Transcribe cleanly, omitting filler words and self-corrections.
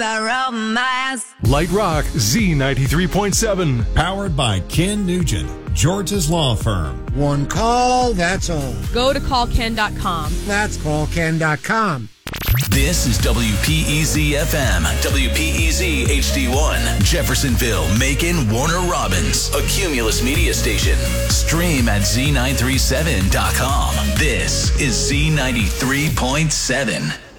The romance. Light Rock Z93.7. Powered by Ken Nugent, George's Law Firm. One call, that's all. Go to callken.com. That's callken.com. This is WPEZ FM, WPEZ HD1, Jeffersonville, Macon, Warner Robins, a Cumulus media station. Stream at Z937.com. This is Z93.7.